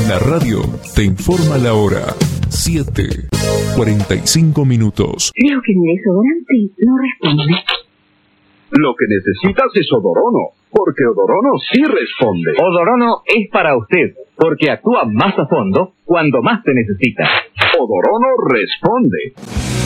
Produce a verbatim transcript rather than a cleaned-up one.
La radio te informa la hora. siete, cuarenta y cinco minutos. Creo que mi desodorante no responde. Lo que necesitas es Odorono, porque Odorono sí responde. Odorono es para usted, porque actúa más a fondo cuando más te necesita. Odorono responde.